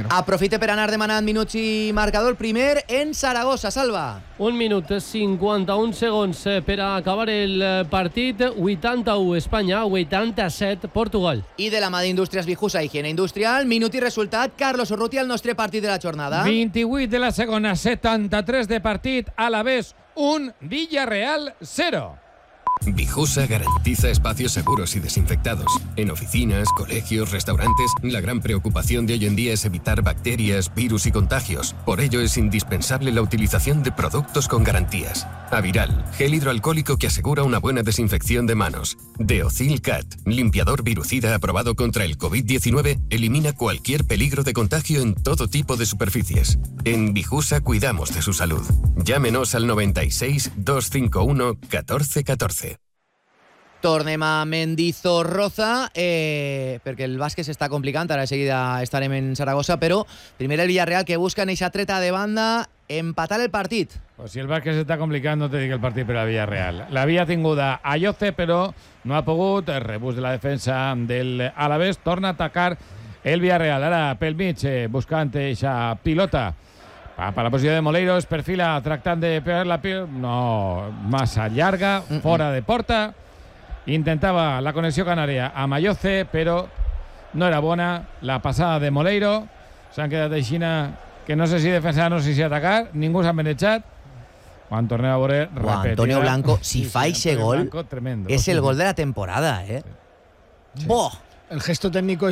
Aprofite per anar demanant minuts i marcador. Primer en Saragossa, Salva. 1 minut 51 segons per a acabar el partit. 81 Espanya, 87 Portugal. I de la mà d'Indústries Bijusa, higiene industrial, minut i resultat. Carlos Urrutia, el nostre partit de la jornada. 28 de la segona, 73 de partit, Alavés 1, Villarreal 0. Bijusa garantiza espacios seguros y desinfectados. En oficinas, colegios, restaurantes, la gran preocupación de hoy en día es evitar bacterias, virus y contagios. Por ello es indispensable la utilización de productos con garantías. Aviral, gel hidroalcohólico que asegura una buena desinfección de manos. Deocil Cat, limpiador virucida aprobado contra el COVID-19, elimina cualquier peligro de contagio en todo tipo de superficies. En Bijusa cuidamos de su salud. Llámenos al 96 251 1414. Tornem a Mendizorroza, perquè el bàsquet s'està complicant, ara de seguida estarem en Saragossa, però primer el Villarreal que busca en eixa treta de banda empatar el partit. Pues si el bàsquet s'està complicant, no te dic el partit per al Villarreal. L'havia tinguda Ayoce, però no ha pogut. El rebús de la defensa del Alavés torna a atacar el Villarreal. Ara pel mig, buscant eixa pilota. Per la posició de Moleiro, es perfila tractant de pegar la pilota. No, massa llarga, fora de porta. Intentava la connexió canària amb Ayoce, però no era bona. La passada de Moleiro. S'han quedat aixina que no sé si defensar, no sé si atacar. Ningú s'ha manejat. Quan tornem a veure, repetida. Antonio Blanco, si fa ese gol, Blanco, tremendo. es el gol de la temporada, ¿eh? Sí. ¡Boh! El gesto técnico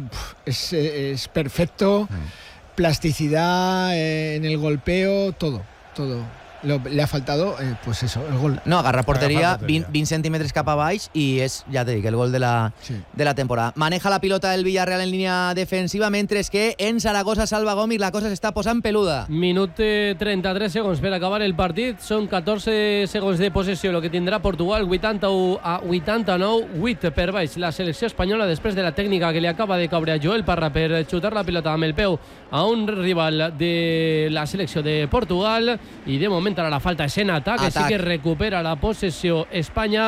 es perfecto. Plasticidad en el golpeo, todo. Le ha faltado, pues eso, el gol. No, agarra porteria 20 centímetres cap a baix i és, ja te dic, el gol de la temporada. Maneja la pilota el Villarreal en línia defensiva, mentre que en Saragossa, Salva Gómez, la cosa s'està posant peluda. Minut 33 segons per acabar el partit. Són 14 segons de possessió el que tindrà Portugal, 81 a 89, 8 per baix la selecció espanyola després de la tècnica que li acaba de caure a Joel Parra per xutar la pilota amb el peu a un rival de la selecció de Portugal, i de moment ara la falta és en atac, així que recupera la possessió Espanya.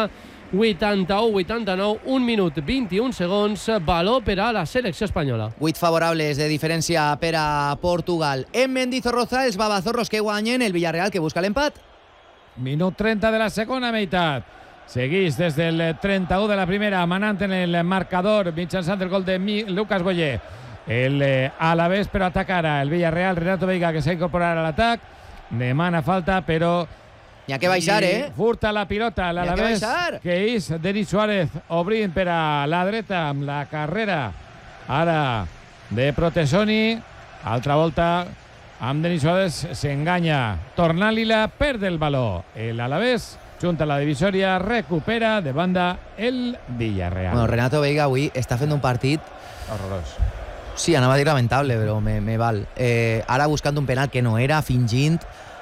81-89, 1 minut 21 segons, valor per a la selecció espanyola. 8 favorables de diferència per a Portugal. En Mendizorroza, els babazorros que guanyen, el Villarreal que busca l'empat. Minut 30 de la segona meitat. Seguís des del 31 de la primera, manant en el marcador mitjançant el gol de Lucas Boyer. El Alavés, però ataca ara el Villarreal. Renato Veiga, que s'ha incorporat a l'atac, demana falta, però hi ha que baixar, furta la pilota l'Alavés, que és Denis Suárez obrint per a la dreta amb la carrera ara de Protesoni. Altra volta amb Denis Suárez, s'enganya tornant-li-la, perd el valor el Alavés, junta la divisòria, recupera de banda el Villarreal. Bueno, Renato Veiga avui està fent un partit horrorós. Sí, anava a dir lamentable, però me val. Ara buscando un penal que no era, fingint.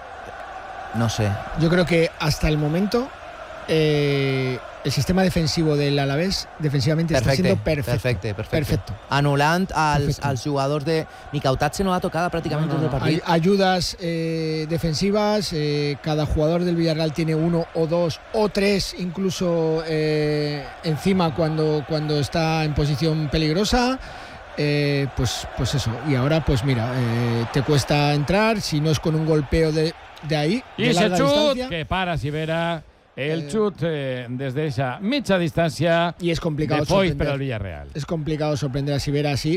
No sé. Yo creo que hasta el momento el sistema defensivo del Alavés defensivamente está siendo perfecto. Anulant als jugadors de... Mikautat se no ha tocado prácticamente desde el partido. Hay ayudas defensivas, cada jugador del Villarreal tiene 1 o 2 o 3 incluso encima cuando está en posición peligrosa. Pues eso, y ahora pues mira, te cuesta entrar si no es con un golpeo de ahí, y ese chut que para Sivera, el chut desde esa mitja distància, y es complicado per al Villarreal. Es complicado sorprender a Sivera así.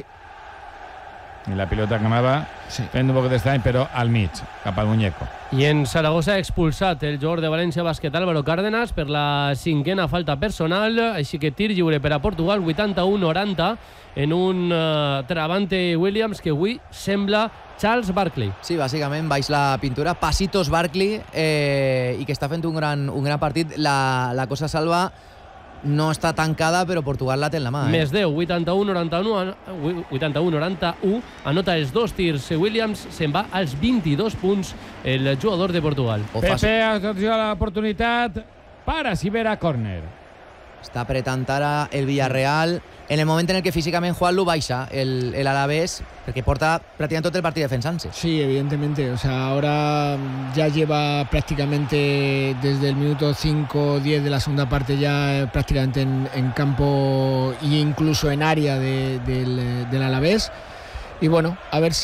I la pilota que anava fent un poc d'estrany, però al mig, cap al muñeco. I en Saragossa ha expulsat el jugador de València Bàsquet, Álvaro Cárdenas, per la 5a falta personal, així que tir lliure per a Portugal, 81-90, en un Travante Williams que avui sembla Charles Barkley. Sí, bàsicament baix la pintura, Pasitos Barkley, i que està fent un gran partit. La cosa, Salva, no està tancada, però Portugal la té en la mà. Més 10, 81-91, anota els 2 tirs Williams, se'n va als 22 punts el jugador de Portugal. Pepe ha aconseguit l'oportunitat para Sivera, córner. Està apretant ara el Villarreal en el moment en el que físicament Juanlu baixa el Alavés, perquè porta prácticamente todo el partido defensándose. Sí, evidentemente. O sea, ahora ya lleva prácticamente desde el minuto 5-10 de la segunda parte ya prácticamente en campo e incluso en área del Alavés. Y bueno, a ver si